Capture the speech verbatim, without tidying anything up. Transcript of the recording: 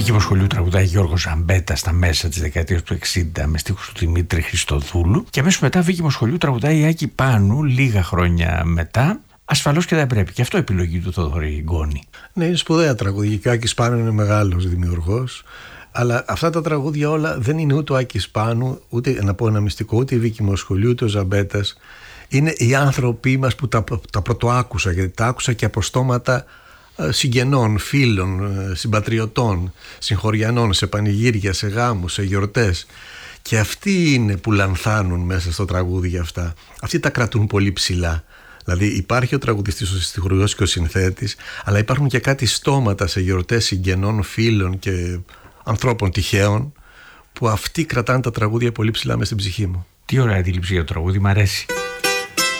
Δίκαιο σχολείου τραγουδάει Γιώργος Ζαμπέτα στα μέσα της δεκαετίας του εξήντα με στίχους του Δημήτρη Χριστοδούλου. Και αμέσως μετά Δίκαιο σχολείου τραγουδάει η Άκη Πάνου λίγα χρόνια μετά. Ασφαλώς και δεν πρέπει. Και αυτό επιλογή του Θοδωρή Γκόνη. Ναι, είναι σπουδαία τραγούδια. Και ο Άκης Πάνου είναι μεγάλος δημιουργός. Αλλά αυτά τα τραγούδια όλα δεν είναι ούτε ο Άκης Πάνου, ούτε να πω ένα μυστικό, ούτε η Βίκη Μοσχολιού, ούτε ο Ζαμπέτας. Είναι οι άνθρωποι μας που τα, τα πρωτοάκουσα, γιατί τα άκουσα και από στόματα συγγενών, φίλων, συμπατριωτών, συγχωριανών, σε πανηγύρια, σε γάμους, σε γιορτές. Και αυτοί είναι που λανθάνουν μέσα στο τραγούδι για αυτά. Αυτοί τα κρατούν πολύ ψηλά. Δηλαδή υπάρχει ο τραγουδιστής, ο στιχουργός και ο συνθέτης, αλλά υπάρχουν και κάτι στόματα σε γιορτές συγγενών, φίλων και ανθρώπων τυχαίων, που αυτοί κρατάνε τα τραγούδια πολύ ψηλά μες στην ψυχή μου. Τι ωραία αντίληψη για το τραγούδι, μ' αρέσει.